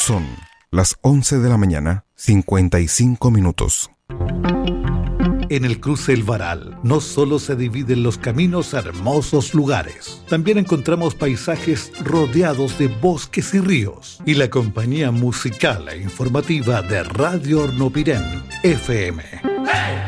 Son las 11 de la mañana, 55 minutos. En el cruce El Varal no solo se dividen los caminos a hermosos lugares, también encontramos paisajes rodeados de bosques y ríos, y la compañía musical e informativa de Radio Hornopirén FM.